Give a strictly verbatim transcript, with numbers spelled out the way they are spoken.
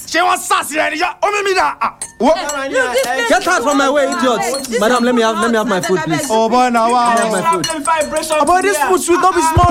She was sassy, and yeah, oh me that. Get out from my way, idiots. Madam, let me have let me have my food, please. Oh boy, now wow. Let me have my food. About this food should not be small.